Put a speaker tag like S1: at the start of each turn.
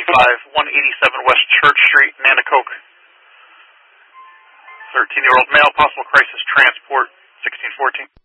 S1: 187 West Church Street, Nanticoke. 13-year-old male, possible crisis transport, 1614.